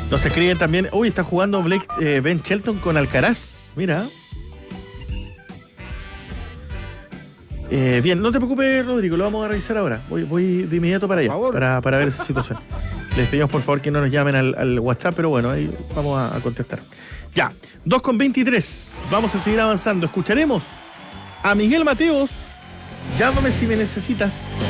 Nos escriben también, uy, está jugando Ben Shelton con Alcaraz, mira. Bien, no te preocupes, Rodrigo, lo vamos a revisar ahora. Voy de inmediato para allá, para ver esa situación. Les pedimos por favor que no nos llamen al WhatsApp, pero bueno, ahí vamos a contestar. Ya, 2:23, vamos a seguir avanzando. Escucharemos a Miguel Mateos, llámame si me necesitas.